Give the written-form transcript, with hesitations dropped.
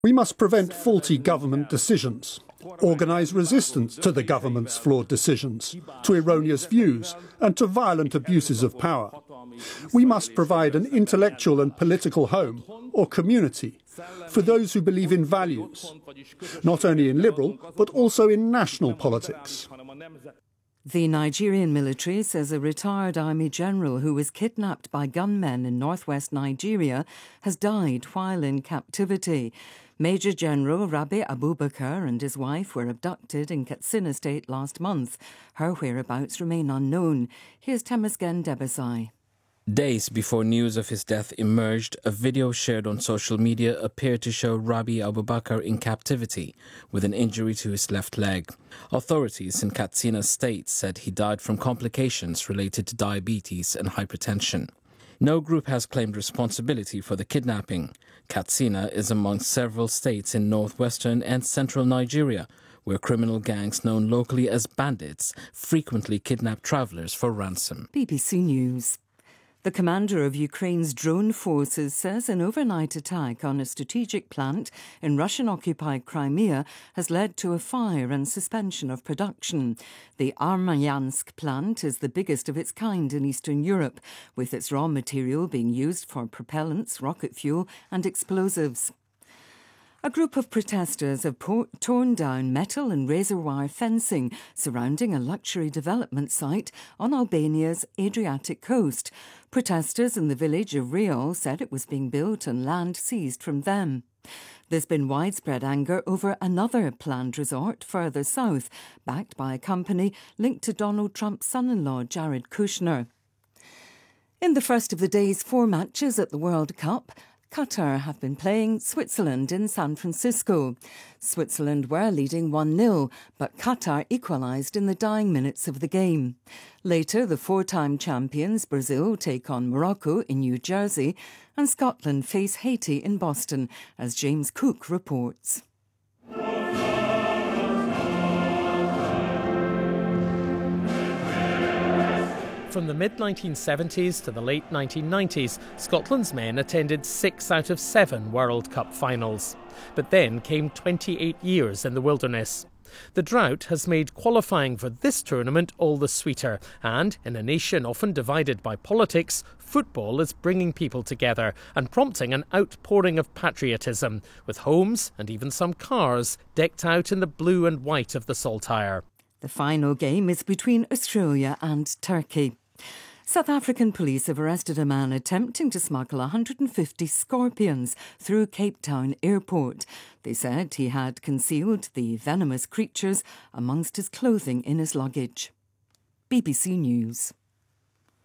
We must prevent faulty government decisions, organise resistance to the government's flawed decisions, to erroneous views and to violent abuses of power. We must provide an intellectual and political home or community for those who believe in values, not only in liberal but also in national politics. The Nigerian military says a retired army general who was kidnapped by gunmen in northwest Nigeria has died while in captivity. Major General Rabi Abubakar and his wife were abducted in Katsina State last month. Her whereabouts remain unknown. Here's Temesgen Debesai. Days before news of his death emerged, a video shared on social media appeared to show Rabi Abubakar in captivity with an injury to his left leg. Authorities in Katsina State said he died from complications related to diabetes and hypertension. No group has claimed responsibility for the kidnapping. Katsina is among several states in northwestern and central Nigeria where criminal gangs known locally as bandits frequently kidnap travellers for ransom. BBC News. The commander of Ukraine's drone forces says an overnight attack on a strategic plant in Russian-occupied Crimea has led to a fire and suspension of production. The Armyansk plant is the biggest of its kind in Eastern Europe, with its raw material being used for propellants, rocket fuel and explosives. A group of protesters have torn down metal and razor wire fencing surrounding a luxury development site on Albania's Adriatic coast. Protesters in the village of Real said it was being built on land seized from them. There's been widespread anger over another planned resort further south, backed by a company linked to Donald Trump's son-in-law, Jared Kushner. In the first of the day's 4 matches at the World Cup, Qatar have been playing Switzerland in San Francisco. Switzerland were leading 1-0, but Qatar equalised in the dying minutes of the game. Later, the 4-time champions Brazil take on Morocco in New Jersey and Scotland face Haiti in Boston, as James Cook reports. From the mid-1970s to the late 1990s, Scotland's men attended 6 out of 7 World Cup finals. But then came 28 years in the wilderness. The drought has made qualifying for this tournament all the sweeter, and in a nation often divided by politics, football is bringing people together and prompting an outpouring of patriotism, with homes and even some cars decked out in the blue and white of the saltire. The final game is between Australia and Turkey. South African police have arrested a man attempting to smuggle 150 scorpions through Cape Town airport. They said he had concealed the venomous creatures amongst his clothing in his luggage. BBC News.